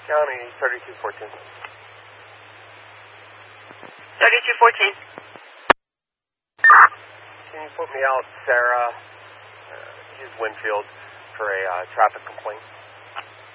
County 3214. 3214. Can you put me out, Sarah, use Winfield, for a traffic complaint?